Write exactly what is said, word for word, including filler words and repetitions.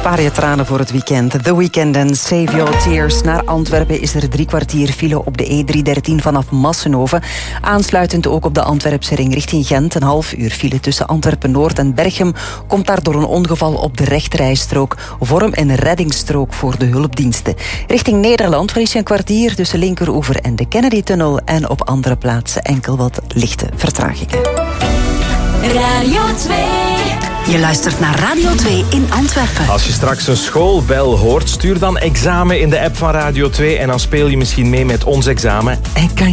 Spaar je tranen voor het weekend. The Weekend en Save Your Tears. Naar Antwerpen is er drie kwartier file op de E driehonderddertien vanaf Massenhoven. Aansluitend ook op de Antwerpse ring richting Gent. Een half uur file tussen Antwerpen-Noord en Berchem komt daar door een ongeval op de rechterrijstrook. Vorm een reddingsstrook voor de hulpdiensten. Richting Nederland verlies je een kwartier tussen Linkeroever en de Kennedy-tunnel en op andere plaatsen enkel wat lichte vertragingen. Radio twee. Je luistert naar Radio twee in Antwerpen. Als je straks een schoolbel hoort, stuur dan examen in de app van Radio twee en dan speel je misschien mee met ons examen. En kan